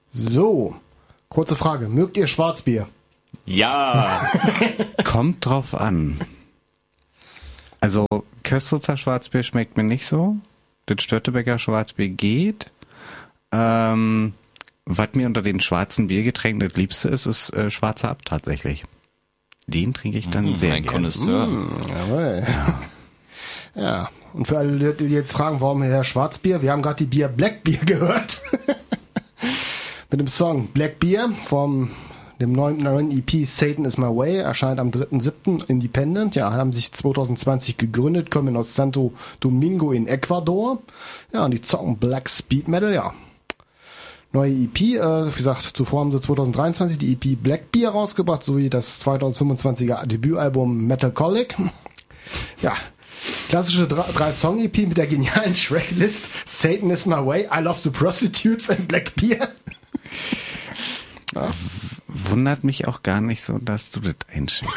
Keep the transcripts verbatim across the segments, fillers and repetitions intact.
So, kurze Frage. Mögt ihr Schwarzbier? Ja. Kommt drauf an. Also Köstritzer Schwarzbier schmeckt mir nicht so. Das Störtebeker Schwarzbier geht. Ähm, was mir unter den schwarzen Biergetränken das Liebste ist, ist äh, schwarzer Abt tatsächlich. Den trinke ich dann Mmh, sehr ein gerne. Connoisseur. Mmh, jawohl. Ja. Ja, und für alle, die jetzt fragen, warum hier Schwarzbier, wir haben gerade die Bier Black Beer gehört. Mit dem Song Black Beer vom dem neuen, neuen E P Satan is My Way, erscheint am dritten siebten Independent. Ja, haben sich zwanzig zwanzig gegründet, kommen aus Santo Domingo in Ecuador. Ja, und die zocken Black Speed Metal, ja. Neue E P, äh, wie gesagt, zuvor haben sie zwanzig dreiundzwanzig die E P Black Beer rausgebracht, sowie das zwanzig fünfundzwanziger Debütalbum Metalcolic. Ja, klassische drei Song E P mit der genialen Tracklist Satan is My Way, I Love the Prostitutes and Black Beer. Ja. Wundert mich auch gar nicht so, dass du das einschickst.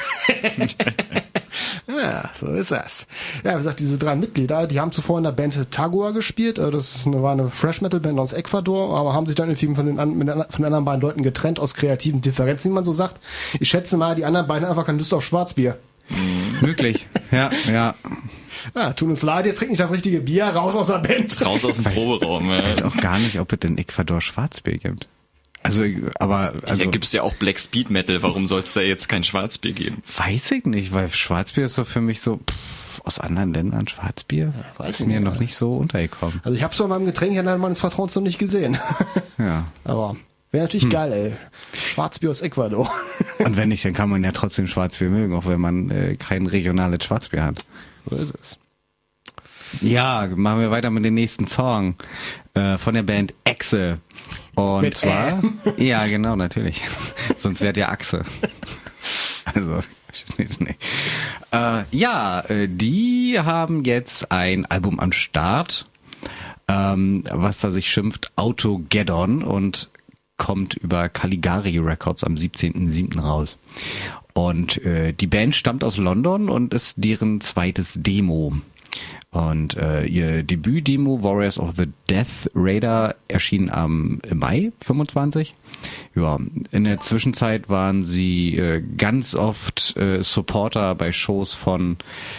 Ja, so ist das. Ja, wie gesagt, diese drei Mitglieder, die haben zuvor in der Band Tagua gespielt. Das ist eine, war eine Fresh-Metal-Band aus Ecuador, aber haben sich dann irgendwie von den, von den anderen beiden Leuten getrennt aus kreativen Differenzen, wie man so sagt. Ich schätze mal, die anderen beiden haben einfach keine Lust auf Schwarzbier. Möglich, ja, ja. Ja, tut uns leid, ihr trinkt nicht das richtige Bier, raus aus der Band. Raus aus dem Proberaum. Ich weiß auch gar nicht, ob es in Ecuador Schwarzbier gibt. Also, aber... Also, da gibt's ja auch Black Speed Metal, warum soll es da jetzt kein Schwarzbier geben? Weiß ich nicht, weil Schwarzbier ist so für mich so, pff, aus anderen Ländern Schwarzbier, ja, weiß ist mir nicht, noch nicht so untergekommen. Also ich hab's doch in meinem Getränkehändler meines Vertrauens noch nicht gesehen. Ja. Aber wäre natürlich hm. geil, ey. Schwarzbier aus Ecuador. Und wenn nicht, dann kann man ja trotzdem Schwarzbier mögen, auch wenn man äh, kein regionales Schwarzbier hat. So ist es. Ja, machen wir weiter mit dem nächsten Song äh, von der Band Echse. Und mit zwar, äh. ja genau, natürlich. Sonst wäre ja Achse. Also, nee. äh, ja, äh, die haben jetzt ein Album am Start, ähm, was da sich schimpft Autogeddon und kommt über Caligari Records am siebzehnten siebten raus. Und äh, die Band stammt aus London und ist deren zweites Demo. Und äh, ihr Debüt-Demo Warriors of the Death Raider erschien am Mai fünfundzwanzig. Ja, in der Zwischenzeit waren sie äh, ganz oft äh, Supporter bei Shows von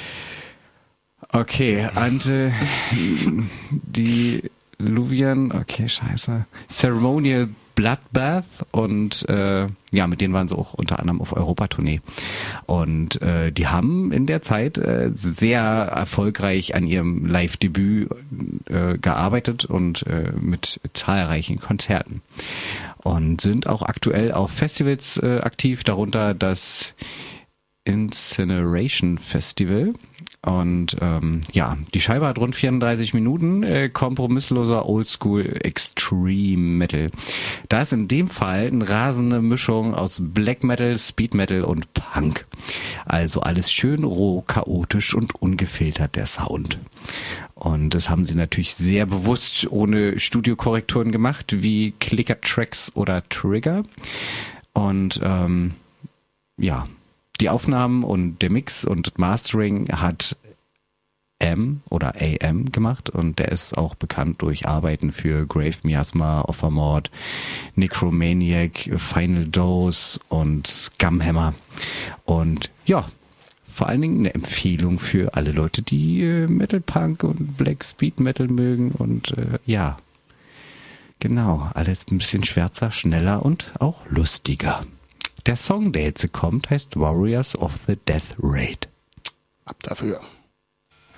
okay, Ante die Luvian, okay, scheiße, Ceremonial Bloodbath und äh, ja, mit denen waren sie auch unter anderem auf Europatournee. Und äh, die haben in der Zeit äh, sehr erfolgreich an ihrem Live-Debüt äh, gearbeitet und äh, mit zahlreichen Konzerten. Und sind auch aktuell auf Festivals äh, aktiv, darunter das Incineration Festival. Und ähm, ja, die Scheibe hat rund vierunddreißig Minuten, äh, kompromissloser Oldschool Extreme Metal. Da ist in dem Fall eine rasende Mischung aus Black Metal, Speed Metal und Punk. Also alles schön roh, chaotisch und ungefiltert der Sound. Und das haben sie natürlich sehr bewusst ohne Studiokorrekturen gemacht, wie Clicker-Tracks oder Trigger. Und ähm, ja, die Aufnahmen und der Mix und Mastering hat M oder A M gemacht und der ist auch bekannt durch Arbeiten für Grave Miasma, Offermord, Necromaniac, Final Dose und Scumhammer. Und ja, vor allen Dingen eine Empfehlung für alle Leute, die äh, Metal Punk und Black Speed Metal mögen und äh, ja, genau, alles ein bisschen schwärzer, schneller und auch lustiger. Der Song, der jetzt kommt, heißt Warriors of the Death Raid. Ab dafür.